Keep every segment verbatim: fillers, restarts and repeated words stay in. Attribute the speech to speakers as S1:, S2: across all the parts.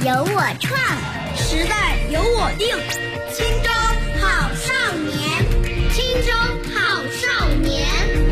S1: 由我创，
S2: 时代由我定。
S1: 青州好少年，青州好少年。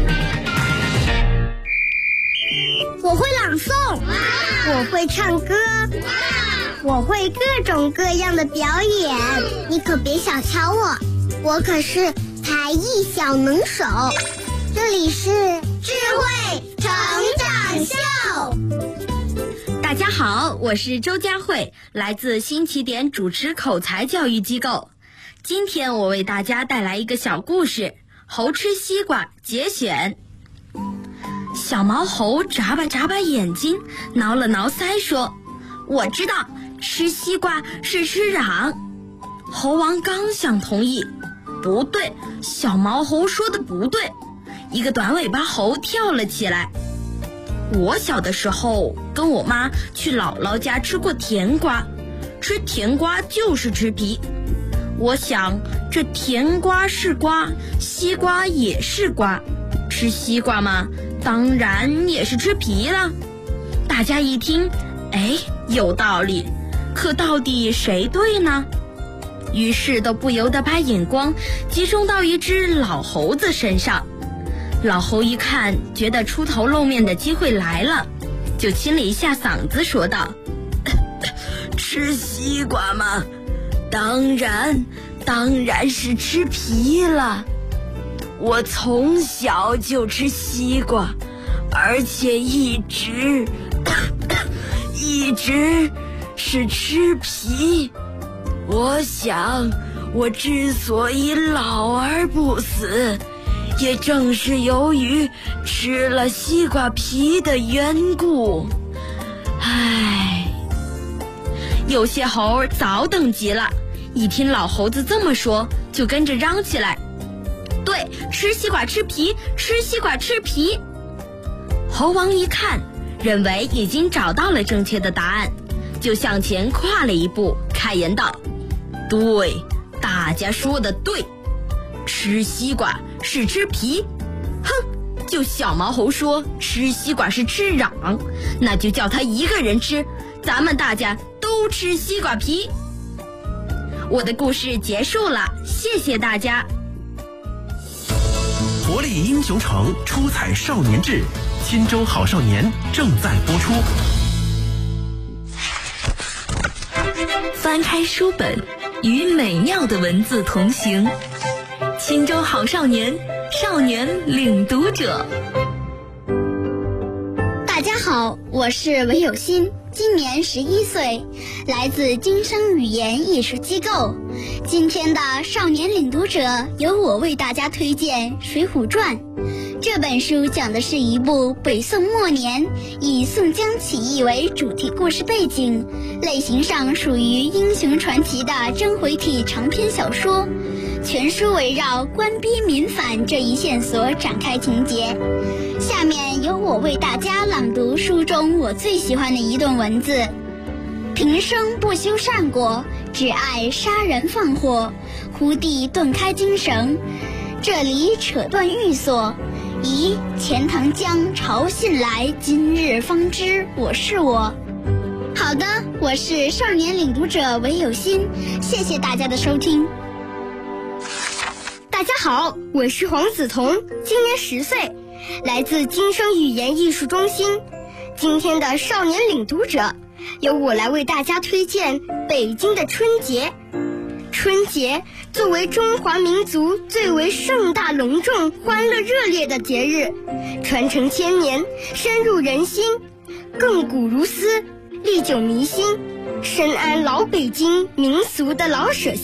S1: 我会朗诵，我会唱歌，我会各种各样的表演。你可别小瞧我，我可是才艺小能手。这里是智慧成长秀。
S2: 大家好，我是周佳慧，来自新起点主持口才教育机构。今天我为大家带来一个小故事，猴吃西瓜节选。小毛猴眨巴眨巴眼睛，挠了挠腮说，我知道吃西瓜是吃瓤。猴王刚想同意，不对，小毛猴说的不对。一个短尾巴猴跳了起来，我小的时候跟我妈去姥姥家吃过甜瓜，吃甜瓜就是吃皮。我想这甜瓜是瓜，西瓜也是瓜，吃西瓜嘛，当然也是吃皮了。大家一听，哎，有道理，可到底谁对呢？于是都不由得把眼光集中到一只老猴子身上。老猴一看，觉得出头露面的机会来了，就清了一下嗓子说道，吃西瓜吗？当然当然是吃皮了，我从小就吃西瓜，而且一直一直是吃皮。我想我之所以老而不死，也正是由于吃了西瓜皮的缘故。唉，有些猴早等急了，一听老猴子这么说，就跟着嚷起来，对，吃西瓜吃皮，吃西瓜吃皮。猴王一看，认为已经找到了正确的答案，就向前跨了一步，开言道，对，大家说的对，吃西瓜是吃皮。哼，就小毛猴说吃西瓜是吃瓤，那就叫他一个人吃，咱们大家都吃西瓜皮。我的故事结束了，谢谢大家。
S3: 活力英雄城出彩少年志，青州好少年正在播出。
S4: 翻开书本，与美妙的文字同行。青州好少年，少年领读者。
S1: 大家好，我是韦有心，今年十一岁，来自金声语言艺术机构。今天的少年领读者由我为大家推荐《水浒传》。这本书讲的是一部北宋末年以宋江起义为主题故事背景，类型上属于英雄传奇的真回体长篇小说。全书围绕官逼民反这一线索展开情节。下面由我为大家朗读书中我最喜欢的一段文字：平生不修善果，只爱杀人放火，忽地顿开精神，这里扯断欲索。咦，钱塘江潮信来，今日方知我是我。好的，我是少年领读者韦有心，谢谢大家的收听。
S5: 大家好，我是黄梓彤，今年十岁，来自金声语言艺术中心。今天的少年领读者，由我来为大家推荐北京的春节。春节作为中华民族最为盛大隆重、欢乐热烈的节日，传承千年，深入人心，亘古如斯，历久弥新，深谙老北京民俗的老舍